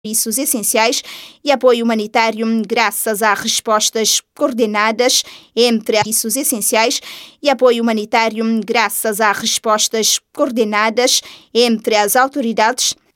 serviços essenciais e apoio humanitário graças a respostas coordenadas entre serviços essenciais e apoio humanitário graças a respostas coordenadas entre as autoridades